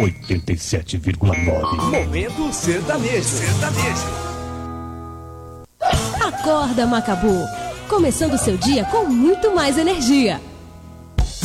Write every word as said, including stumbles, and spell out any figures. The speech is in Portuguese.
oitenta e sete vírgula nove. Momento sertanejo. Sertanejo. Acorda, Macabu. Começando o seu dia com muito mais energia.